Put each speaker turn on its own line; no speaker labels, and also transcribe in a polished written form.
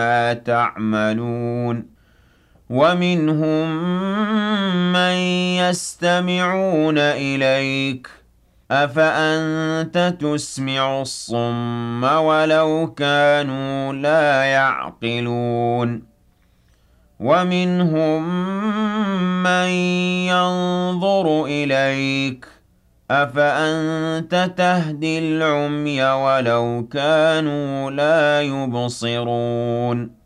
ما تعملون ومنهم من يستمعون إليك أفأنت تسمع الصم ولو كانوا لا يعقلون ومنهم من ينظر إليك أفأنت تهدي العمي ولو كانوا لا يبصرون